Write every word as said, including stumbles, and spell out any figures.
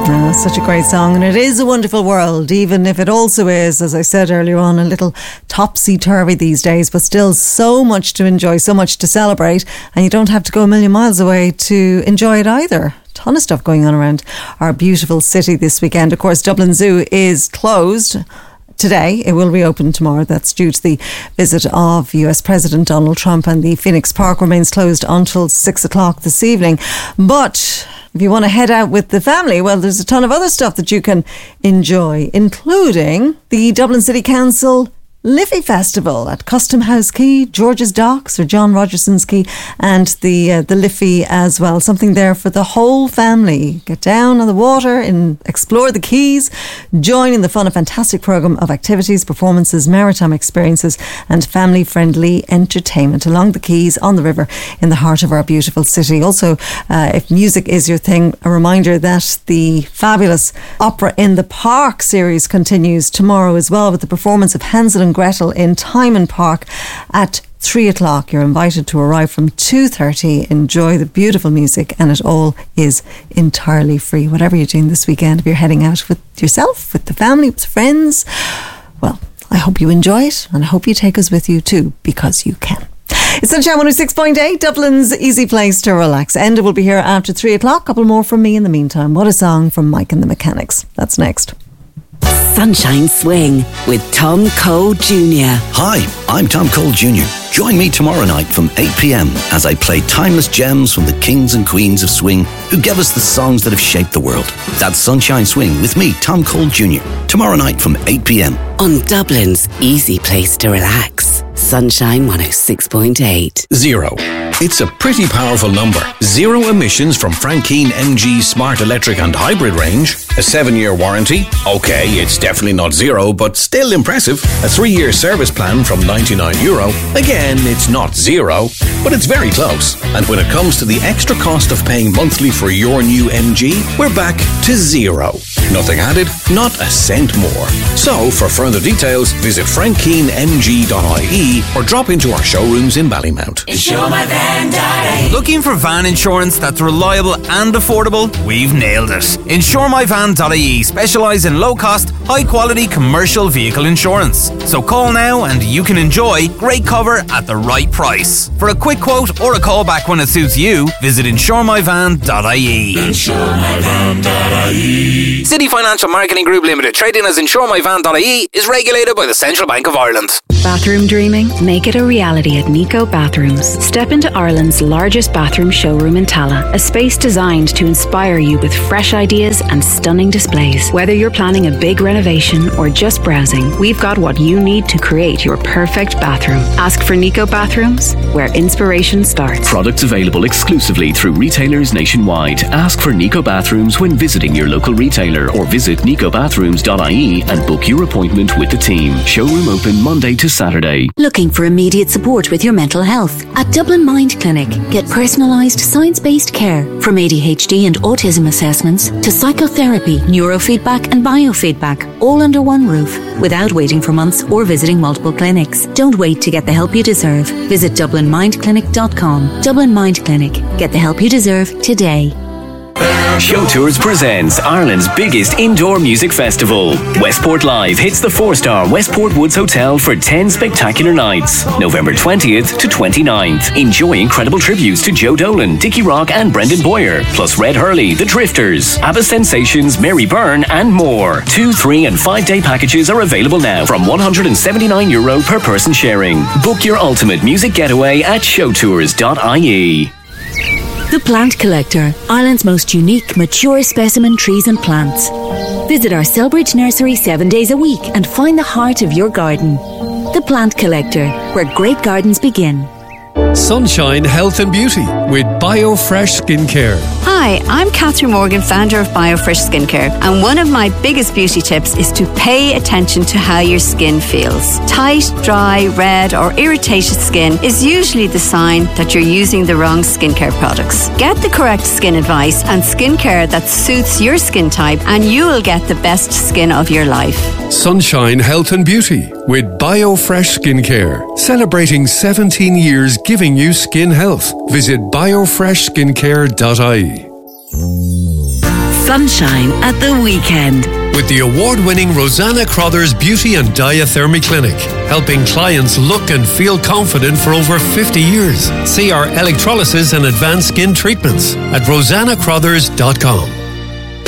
Oh, such a great song, and it is a wonderful world, even if it also is, as I said earlier on, a little topsy-turvy these days, but still so much to enjoy, so much to celebrate, and you don't have to go a million miles away to enjoy it either. Ton of stuff going on around our beautiful city this weekend. Of course, Dublin Zoo is closed today. It will reopen tomorrow. That's due to the visit of U S President Donald Trump, and the Phoenix Park remains closed until six o'clock this evening. But if you want to head out with the family, well, there's a ton of other stuff that you can enjoy, including the Dublin City Council Liffey Festival at Custom House Quay, George's Docks or John Rogerson's Quay, and the uh, the Liffey as well. Something there for the whole family. Get down on the water and explore the quays. Join in the fun, a fantastic programme of activities, performances, maritime experiences and family-friendly entertainment along the quays, on the river, in the heart of our beautiful city. Also, uh, if music is your thing, a reminder that the fabulous Opera in the Park series continues tomorrow as well, with the performance of Hansel and Gretel in Timon Park at three o'clock. You're invited to arrive from two thirty. Enjoy the beautiful music, and it all is entirely free. Whatever you're doing this weekend, if you're heading out with yourself, with the family, with friends, well, I hope you enjoy it, and I hope you take us with you too, because you can. It's Sunshine one oh six point eight, Dublin's easy place to relax. Enda will be here after three o'clock. Couple more from me in the meantime. What a song from Mike and the Mechanics. That's next. Sunshine Swing with Tom Cole Junior Hi, I'm Tom Cole Junior Join me tomorrow night from eight p.m. as I play timeless gems from the kings and queens of swing who gave us the songs that have shaped the world. That's Sunshine Swing with me, Tom Cole Junior Tomorrow night from eight p.m. on Dublin's easy place to relax. Sunshine one oh six point eight. Zero. It's a pretty powerful number. Zero emissions from Frankine M G Smart Electric and Hybrid range. A seven-year warranty. Okay, it's definitely not zero, but still impressive. A three-year service plan from ninety-nine euro. Again, it's not zero, but it's very close. And when it comes to the extra cost of paying monthly for your new M G, we're back to zero. Nothing added, not a cent more. So, for further details, visit frankine m g dot i e or drop into our showrooms in Ballymount. Insure my van dot I E. Looking for van insurance that's reliable and affordable? We've nailed it. insure my van dot I E specialise in low-cost, high-quality commercial vehicle insurance. So call now and you can enjoy great cover at the right price. For a quick quote or a call back when it suits you, visit insure my van dot I E. insure my van dot I E. City Financial Marketing Group Limited, trading as insure my van dot I E, is regulated by the Central Bank of Ireland. Bathroom dreaming? Make it a reality at Nico Bathrooms. Step into Ireland's largest bathroom showroom in Tala, a space designed to inspire you with fresh ideas and stunning displays. Whether you're planning a big renovation or just browsing, we've got what you need to create your perfect bathroom. Ask for Nico Bathrooms, where inspiration starts. Products available exclusively through retailers nationwide. Ask for Nico Bathrooms when visiting your local retailer, or visit nico bathrooms dot I E and book your appointment with the team. Showroom open Monday to Saturday. Looking for immediate support with your mental health? At Dublin Mind Clinic, get personalised, science-based care, from A D H D and autism assessments to psychotherapy, neurofeedback and biofeedback, all under one roof, without waiting for months or visiting multiple clinics. Don't wait to get the help you deserve. Visit dublin mind clinic dot com. Dublin Mind Clinic. Get the help you deserve today. Show Tours presents Ireland's biggest indoor music festival. Westport Live hits the four-star Westport Woods Hotel for ten spectacular nights, November twentieth to twenty-ninth. Enjoy incredible tributes to Joe Dolan, Dickie Rock and Brendan Boyer, plus Red Hurley, The Drifters, ABBA Sensations, Mary Byrne and more. Two, three and five-day packages are available now from one hundred seventy-nine euro per person sharing. Book your ultimate music getaway at show tours dot I E. The Plant Collector, Ireland's most unique, mature specimen trees and plants. Visit our Selbridge nursery seven days a week and find the heart of your garden. The Plant Collector, where great gardens begin. Sunshine Health and Beauty with BioFresh Skincare. Hi, I'm Catherine Morgan, founder of BioFresh Skincare, and one of my biggest beauty tips is to pay attention to how your skin feels. Tight, dry, red or irritated skin is usually the sign that you're using the wrong skincare products. Get the correct skin advice and skincare that suits your skin type and you will get the best skin of your life. Sunshine Health and Beauty with BioFresh Skincare, celebrating seventeen years giving you skin health. Visit biofresh skincare dot I E. sunshine at the weekend. With the award-winning Rosanna Crothers Beauty and Diathermy Clinic, helping clients look and feel confident for over fifty years. See our electrolysis and advanced skin treatments at rosanna crothers dot com.